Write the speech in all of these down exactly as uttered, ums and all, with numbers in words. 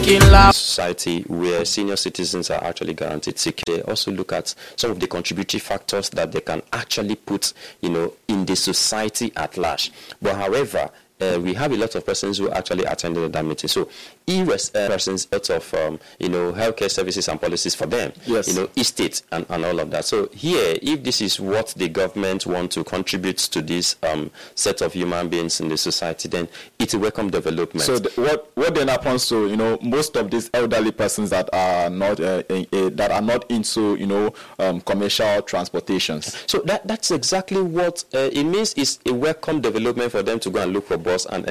society where senior citizens are actually guaranteed sick. They also look at some of the contributory factors that they can actually put, you know, in the society at large. But however, Uh, we have a lot of persons who actually attended that meeting. So, e-res- uh, persons, lots of, um, you know, healthcare services and policies for them, yes. you know, estate and, and all of that. So here, if this is what the government want to contribute to this um, set of human beings in the society, then it's a welcome development. So the, what what then happens to, you know, most of these elderly persons that are not uh, uh, uh, that are not into, you know, um, commercial transportations? So that that's exactly what uh, it means. Is a welcome development for them to go and look for and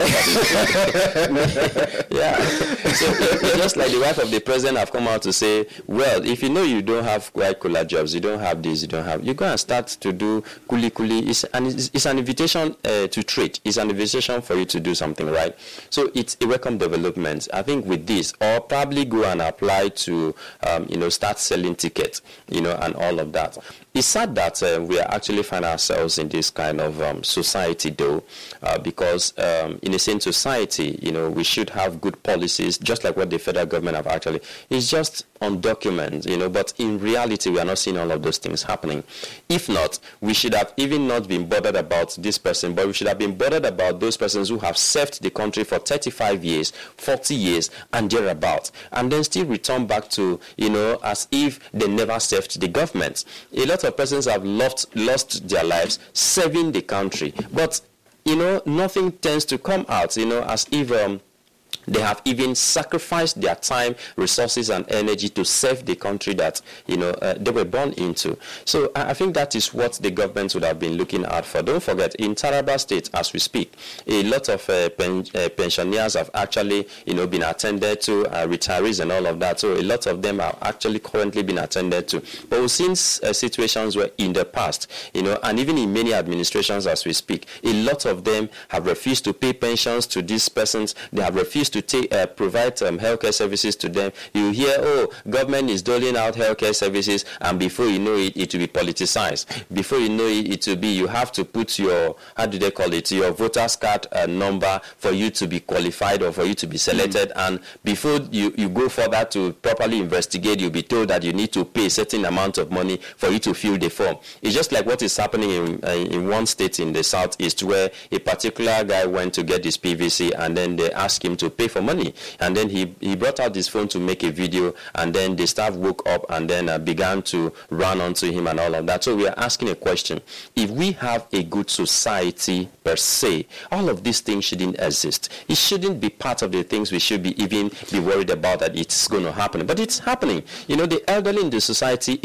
yeah, so it's just like the wife of the president have come out to say, well, if you know you don't have white collar jobs, you don't have this, you don't have, you go and start to do kuli kuli. It's an it's, it's an invitation uh, to trade. It's an invitation for you to do something, right? So it's a welcome development. I think with this, or probably go and apply to, um, you know, start selling tickets, you know, and all of that. It's sad that uh, we are actually find ourselves in this kind of um, society, though, uh, because um, in a sane society, you know, we should have good policies, just like what the federal government have actually. It's just on documents, you know, but in reality, we are not seeing all of those things happening. If not, we should have even not been bothered about this person, but we should have been bothered about those persons who have served the country for thirty-five years, forty years, and thereabouts, and then still return back to, you know, as if they never served the government. A lot of persons have lost, lost their lives serving the country, but, you know, nothing tends to come out, you know, as if um, they have even sacrificed their time, resources, and energy to serve the country that, you know, uh, they were born into. So I think that is what the government would have been looking out for. Don't forget, in Taraba State, as we speak, a lot of uh, pen, uh, pensioners have actually, you know, been attended to, uh, retirees and all of that. So a lot of them are actually currently been attended to. But we've seen uh, situations where in the past, you know, and even in many administrations as we speak, a lot of them have refused to pay pensions to these persons. They have refused to take, uh, provide um, healthcare services to them. You hear, oh, government is doling out healthcare services, and before you know it, it will be politicized. Before you know it, it will be, you have to put your, how do they call it, your voter's card uh, number for you to be qualified or for you to be selected. Mm. And before you, you go further to properly investigate, you'll be told that you need to pay a certain amount of money for you to fill the form. It's just like what is happening in, uh, in one state in the southeast, where a particular guy went to get his P V C, and then they asked him to pay for money, and then he he brought out his phone to make a video, and then the staff woke up and then uh, began to run onto him and all of that. So we are asking a question: if we have a good society per se, all of these things shouldn't exist. It shouldn't be part of the things we should be even be worried about that it's going to happen, but it's happening. You know, the elderly in the society